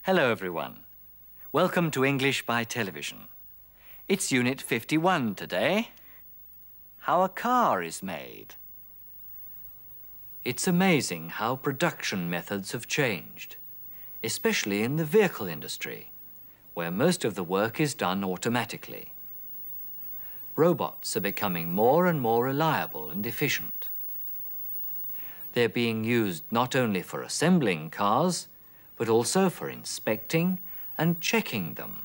Hello, everyone. Welcome to English by Television. It's Unit 51 today. How a car is made. It's amazing how production methods have changed, especially in the vehicle industry, where most of the work is done automatically. Robots are becoming more and more reliable and efficient. They're being used not only for assembling cars, but also for inspecting and checking them.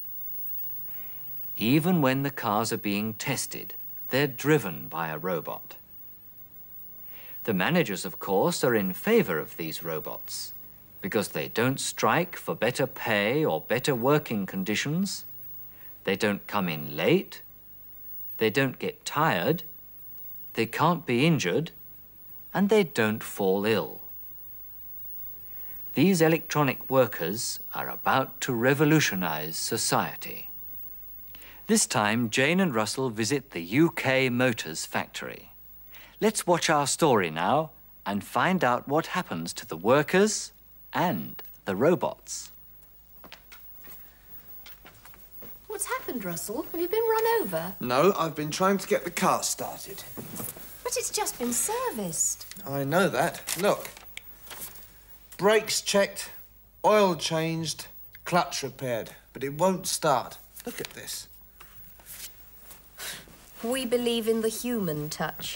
Even when the cars are being tested, they're driven by a robot. The managers, of course, are in favor of these robots because they don't strike for better pay or better working conditions. They don't come in late. They don't get tired. They can't be injured. And they don't fall ill. These electronic workers are about to revolutionize society. This time, Jane and Russell visit the UK Motors factory. Let's watch our story now and find out what happens to the workers and the robots. What's happened, Russell? Have you been run over? No, I've been trying to get the car started. But it's just been serviced. I know that. Look. Brakes checked, oil changed, clutch repaired, but it won't start. Look at this. We believe in the human touch.